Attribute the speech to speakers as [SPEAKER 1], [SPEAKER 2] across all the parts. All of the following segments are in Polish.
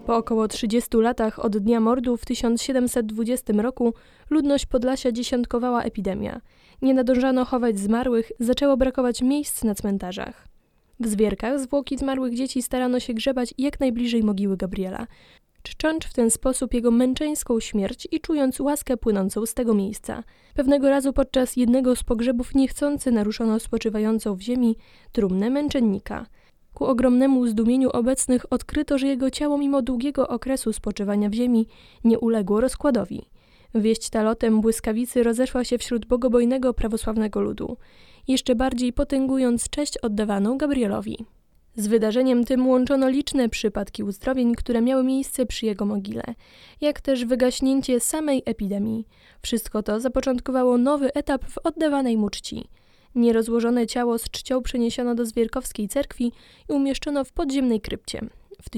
[SPEAKER 1] Po około 30 latach od dnia mordu w 1720 roku ludność Podlasia dziesiątkowała epidemia. Nie nadążano chować zmarłych, zaczęło brakować miejsc na cmentarzach. W Zwierkach zwłoki zmarłych dzieci starano się grzebać jak najbliżej mogiły Gabriela, czcząc w ten sposób jego męczeńską śmierć i czując łaskę płynącą z tego miejsca. Pewnego razu podczas jednego z pogrzebów niechcący naruszono spoczywającą w ziemi trumnę męczennika. Ku ogromnemu zdumieniu obecnych odkryto, że jego ciało mimo długiego okresu spoczywania w ziemi nie uległo rozkładowi. Wieść ta lotem błyskawicy rozeszła się wśród bogobojnego prawosławnego ludu, jeszcze bardziej potęgując cześć oddawaną Gabrielowi. Z wydarzeniem tym łączono liczne przypadki uzdrowień, które miały miejsce przy jego mogile, jak też wygaśnięcie samej epidemii. Wszystko to zapoczątkowało nowy etap w oddawanej mu czci. Nierozłożone ciało z czcią przeniesiono do Zwierkowskiej cerkwi i umieszczono w podziemnej krypcie. W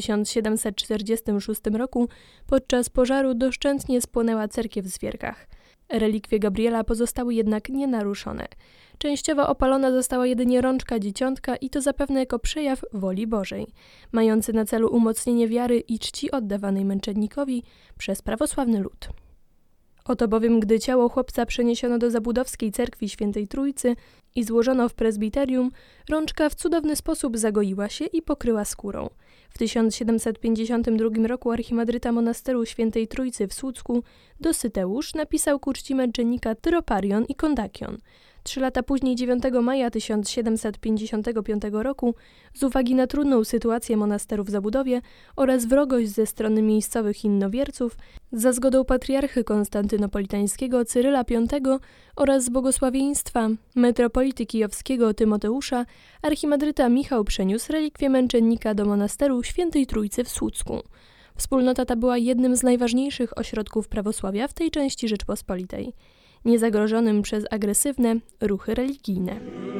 [SPEAKER 1] 1746 roku podczas pożaru doszczętnie spłonęła cerkiew w Zwierkach. Relikwie Gabriela pozostały jednak nienaruszone. Częściowo opalona została jedynie rączka dzieciątka i to zapewne jako przejaw woli Bożej, mający na celu umocnienie wiary i czci oddawanej męczennikowi przez prawosławny lud. Oto bowiem, gdy ciało chłopca przeniesiono do Zabudowskiej cerkwi Świętej Trójcy i złożono w prezbiterium, rączka w cudowny sposób zagoiła się i pokryła skórą. W 1752 roku archimandryta monasteru Świętej Trójcy w Słucku Dosyteusz napisał ku czci męczennika Tyroparion i Kondakion. 3 lata później, 9 maja 1755 roku, z uwagi na trudną sytuację monasteru w zabudowie oraz wrogość ze strony miejscowych innowierców, za zgodą patriarchy konstantynopolitańskiego Cyryla V oraz z błogosławieństwa metropolity kijowskiego Tymoteusza, archimandryta Michał przeniósł relikwie męczennika do monasteru Świętej Trójcy w Słucku. Wspólnota ta była jednym z najważniejszych ośrodków prawosławia w tej części Rzeczpospolitej, niezagrożonym przez agresywne ruchy religijne.